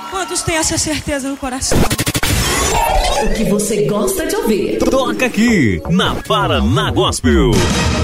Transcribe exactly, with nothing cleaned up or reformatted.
Quantos têm essa certeza no coração? O que você gosta de ouvir. Toca aqui, na Paraná Gospel.